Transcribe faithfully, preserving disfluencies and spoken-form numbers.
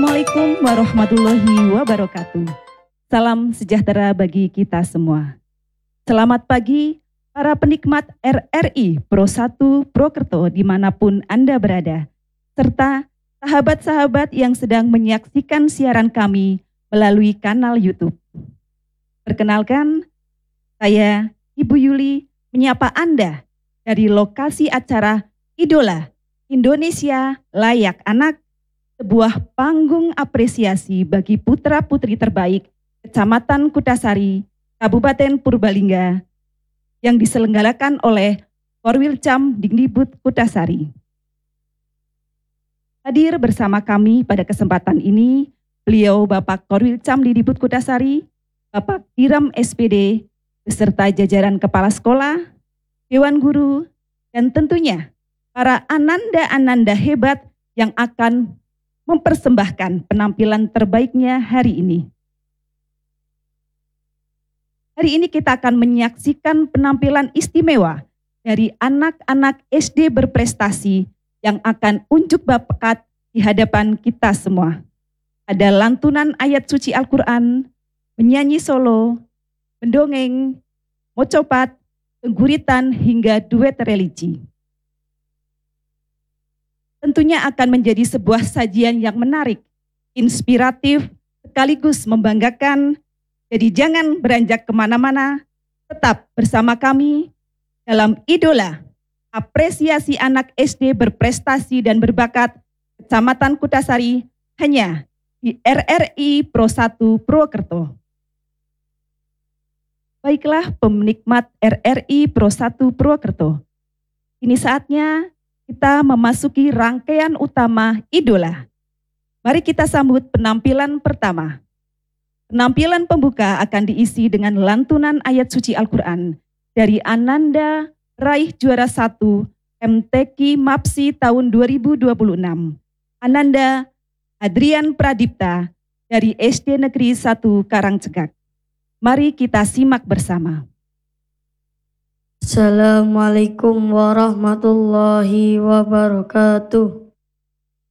Assalamualaikum warahmatullahi wabarakatuh. Salam sejahtera bagi kita semua. Selamat pagi para penikmat R R I Pro satu Prokerto dimanapun Anda berada, serta sahabat-sahabat yang sedang menyaksikan siaran kami melalui kanal YouTube. Perkenalkan, saya Ibu Yuli menyapa Anda dari lokasi acara Idola Indonesia Layak Anak, sebuah panggung apresiasi bagi putra-putri terbaik Kecamatan Kutasari, Kabupaten Purbalingga, yang diselenggarakan oleh Korwilcam Dikdikbud Kutasari. Hadir bersama kami pada kesempatan ini, beliau Bapak Korwilcam Dikdikbud Kutasari, Bapak Diram S P D, beserta jajaran kepala sekolah, dewan guru, dan tentunya para ananda-ananda hebat yang akan mempersembahkan penampilan terbaiknya hari ini. Hari ini kita akan menyaksikan penampilan istimewa dari anak-anak S D berprestasi yang akan unjuk bakat di hadapan kita semua. Ada lantunan ayat suci Al-Quran, menyanyi solo, mendongeng, mocopat, pengguritan, hingga duet religi. Tentunya akan menjadi sebuah sajian yang menarik, inspiratif, sekaligus membanggakan. Jadi jangan beranjak kemana-mana, tetap bersama kami dalam Idola Apresiasi Anak S D Berprestasi dan Berbakat Kecamatan Kutasari, hanya di R R I Pro satu Prokerto. Baiklah penikmat R R I Pro satu Prokerto, ini saatnya kita memasuki rangkaian utama Idola. Mari kita sambut penampilan pertama. Penampilan pembuka akan diisi dengan lantunan ayat suci Al-Quran dari Ananda Raih Juara satu M T Q MAPSI tahun dua ribu dua puluh enam. Ananda Adrian Pradipta dari S D Negeri satu Karangcegak. Mari kita simak bersama. Assalamualaikum warahmatullahi wabarakatuh.